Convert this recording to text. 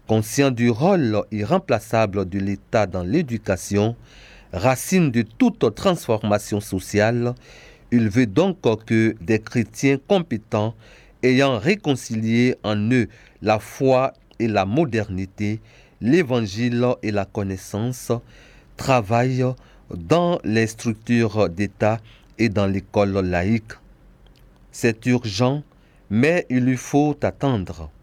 Conscient du rôle irremplaçable de l'État dans l'éducation, racine de toute transformation sociale, il veut donc que des chrétiens compétents, ayant réconcilié en eux la foi et la modernité, l'évangile et la connaissance, travaillent dans les structures d'État et dans l'école laïque. C'est urgent, mais il lui faut attendre.